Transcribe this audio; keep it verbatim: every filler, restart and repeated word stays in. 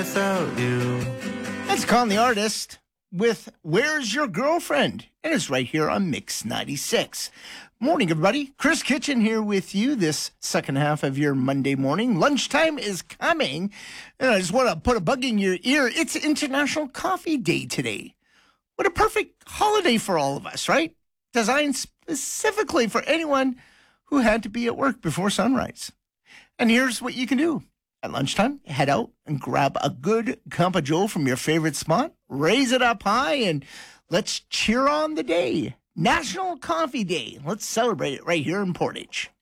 without you. That's Con the Artist with Where's Your Girlfriend? And it's right here on Mix ninety-six. Morning, everybody. Chris Kitchen here with you this second half of your Monday morning. Lunchtime is coming, and I just want to put a bug in your ear. It's International Coffee Day today. What a perfect holiday for all of us, right? Designed specifically for anyone who had to be at work before sunrise. And here's what you can do. At lunchtime, head out and grab a good cup of joe from your favorite spot, raise it up high, and let's cheer on the day. National Coffee Day. Let's celebrate it right here in Portage.